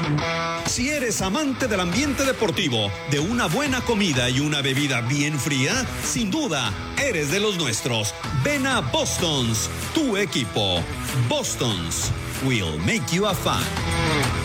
Si eres amante del ambiente deportivo, de una buena comida y una bebida bien fría, sin duda, eres de los nuestros. Ven a Boston's, tu equipo. Boston's will make you a fan.